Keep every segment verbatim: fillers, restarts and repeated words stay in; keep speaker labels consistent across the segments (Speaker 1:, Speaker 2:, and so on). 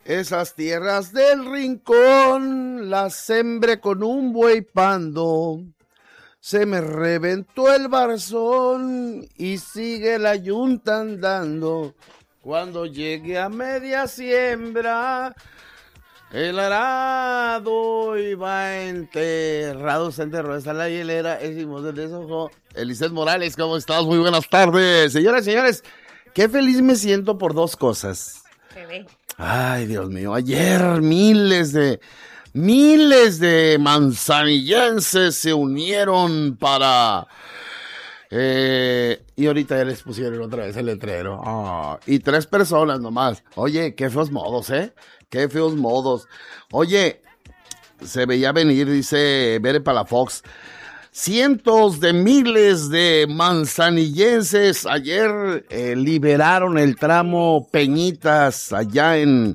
Speaker 1: Esas tierras del rincón las sembré con un buey pando. Se me reventó el barzón y sigue la yunta andando. Cuando llegue a media siembra, el arado iba enterrado, se enterró, está la hielera, decimos de desojo. Eliseth Morales, ¿cómo estás? Muy buenas tardes. Señoras y señores, qué feliz me siento por dos cosas.
Speaker 2: Bebé.
Speaker 1: Ay, Dios mío, ayer miles de, miles de manzanillenses se unieron para... Eh, y ahorita ya les pusieron otra vez el letrero. Oh, y tres personas nomás. Oye, qué feos modos, ¿eh? Qué feos modos. Oye, se veía venir, dice Bere Palafox. Cientos de miles de manzanillenses ayer eh, liberaron el tramo Peñitas allá en,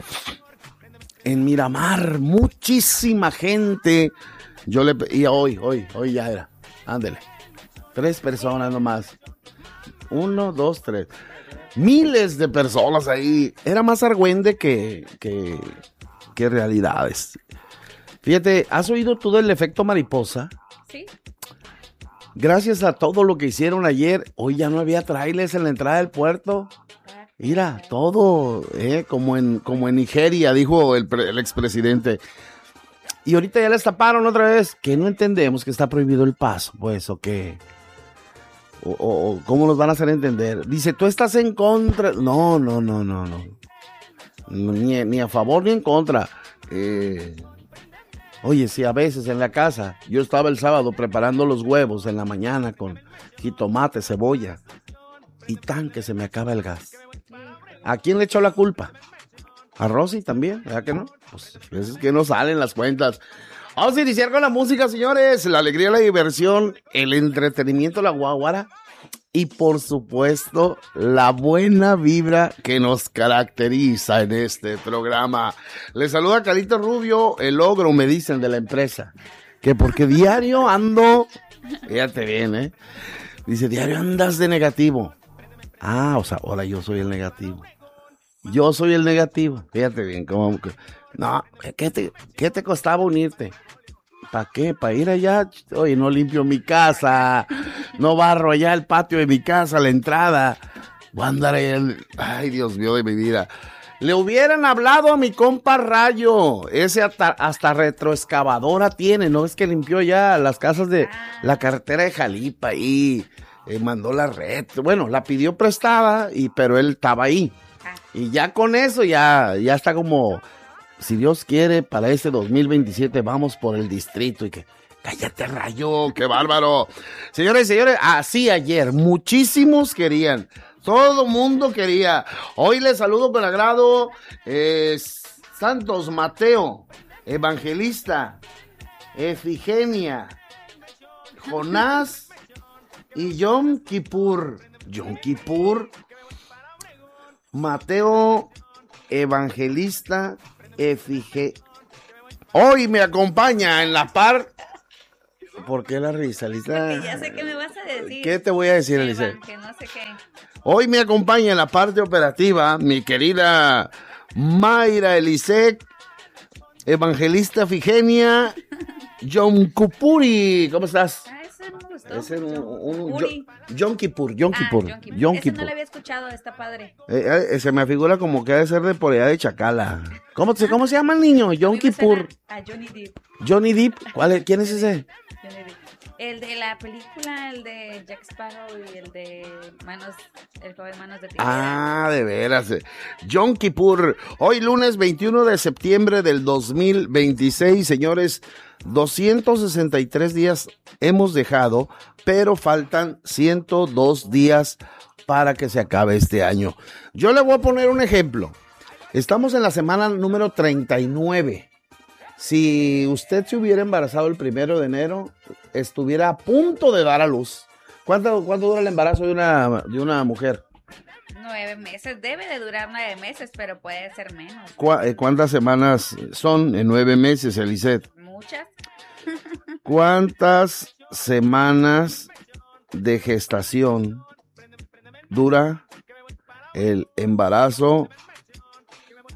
Speaker 1: en Miramar. Muchísima gente. Yo le y hoy, hoy, hoy ya era. Ándele. Tres personas nomás. Uno, dos, tres. Miles de personas ahí. Era más argüende que, que, que realidades. Fíjate, ¿has oído tú del efecto mariposa?
Speaker 2: Sí.
Speaker 1: Gracias a todo lo que hicieron ayer, hoy ya no había trailers en la entrada del puerto. Mira, todo, eh, como en, como en Nigeria, dijo el, el expresidente. Y ahorita ya les taparon otra vez. Que no entendemos que está prohibido el paso, pues, o qué. O, o, o cómo nos van a hacer entender. Dice, tú estás en contra. No, no, no, no, no. Ni, ni a favor ni en contra. Eh, oye, si a veces en la casa, yo estaba el sábado preparando los huevos en la mañana con jitomate, cebolla, y tan que se me acaba el gas. ¿A quién le echó la culpa? ¿A Rosy también? ¿Verdad que no? Pues es que no salen las cuentas. Vamos a iniciar con la música, señores. La alegría, la diversión, el entretenimiento, la guaguara y, por supuesto, la buena vibra que nos caracteriza en este programa. Les saluda Carito Rubio, el ogro, me dicen, de la empresa. Que porque diario ando... Fíjate bien, ¿eh? Dice, diario andas de negativo. Ah, o sea, ahora yo soy el negativo. Yo soy el negativo. Fíjate bien, cómo... No, ¿qué te, qué te costaba unirte? ¿Para qué? ¿Para ir allá? Oye, no limpio mi casa, no barro allá el patio de mi casa, la entrada. Voy a andar ahí, el... ay, Dios mío de mi vida. Le hubieran hablado a mi compa Rayo, ese hasta, hasta retroexcavadora tiene, ¿no? Es que limpió ya las casas de la carretera de Jalipa y eh, mandó la red. Bueno, la pidió prestada, y, pero él estaba ahí. Y ya con eso ya, ya está como... Si Dios quiere, para este dos mil veintisiete vamos por el distrito y que... ¡Cállate, Rayo! ¡Qué bárbaro! Señores y señores, así ayer, muchísimos querían. Todo mundo quería. Hoy les saludo con agrado. Eh, Santos Mateo, Evangelista, Efigenia, Jonás y Yom Kippur. Yom Kippur, Mateo, Evangelista, Efige. Hoy me acompaña en la par. ¿Por qué la risa, Lisa?
Speaker 2: Porque ya sé qué me vas a decir.
Speaker 1: ¿Qué te voy a decir, Elise?
Speaker 2: Que no sé qué.
Speaker 1: Hoy me acompaña en la parte operativa mi querida Mayra Elisec, Evangelista Efigenia, Yom Kippuri. ¿Cómo estás?
Speaker 2: Ah, ese no me gustó.
Speaker 1: Ese es un, un, un
Speaker 2: Uri.
Speaker 1: Yom Kippur, Yom
Speaker 2: Ah,
Speaker 1: Kippur,
Speaker 2: Yom Kippur.
Speaker 1: Yom
Speaker 2: Ese
Speaker 1: Kippur.
Speaker 2: no lo había escuchado, está padre.
Speaker 1: Eh, eh, se me figura como que ha de ser de por allá de Chacala. ¿Cómo, se, ¿cómo se llama el niño?
Speaker 2: A
Speaker 1: Yom
Speaker 2: mí me
Speaker 1: Kippur.
Speaker 2: suena A Johnny Depp.
Speaker 1: Johnny Depp. ¿Cuál es? ¿Quién es ese?
Speaker 2: Johnny Depp. El de la película, el de Jack Sparrow y el de Manos, el joven Manos de Tijera.
Speaker 1: Ah, de veras. Yom Kippur. Hoy lunes veintiuno de septiembre del dos mil veintiséis, señores. doscientos sesenta y tres días hemos dejado, pero faltan ciento dos días para que se acabe este año. Yo le voy a poner un ejemplo. Estamos en la semana número treinta y nueve. Si usted se hubiera embarazado el primero de enero, estuviera a punto de dar a luz. ¿Cuánto, cuánto dura el embarazo de una, de una mujer?
Speaker 2: Nueve meses, debe de durar nueve meses, pero puede ser menos.
Speaker 1: ¿Cu- eh, ¿Cuántas semanas son en nueve meses, Eliseth?
Speaker 2: Muchas.
Speaker 1: ¿Cuántas semanas de gestación dura el embarazo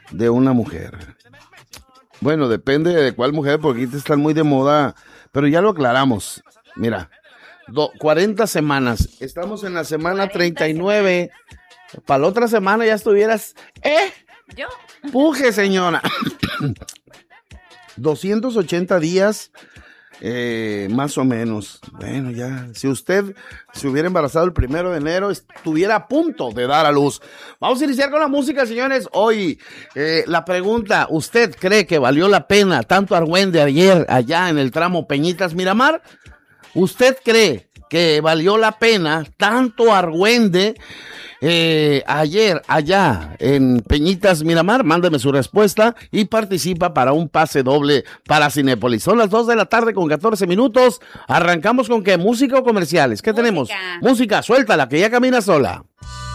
Speaker 1: de una mujer. Bueno, depende de cuál mujer, porque aquí están muy de moda, pero ya lo aclaramos. Mira, do, cuarenta semanas. Estamos en la semana treinta y nueve. Para la otra semana ya estuvieras... ¿Eh?
Speaker 2: ¿Yo?
Speaker 1: Puje, señora. doscientos ochenta días, eh, más o menos. Bueno, ya, si usted se hubiera embarazado el primero de enero, estuviera a punto de dar a luz. Vamos a iniciar con la música, señores. Hoy, eh, la pregunta, ¿usted cree que valió la pena tanto argüende ayer allá en el tramo Peñitas Miramar? ¿Usted cree que valió la pena tanto argüende Eh, ayer allá en Peñitas Miramar? Mándeme su respuesta y participa para un pase doble para Cinépolis. Son las dos de la tarde con catorce minutos. Arrancamos con qué, música o comerciales. ¿Qué
Speaker 2: Música.
Speaker 1: tenemos? Música, suéltala que ya camina sola.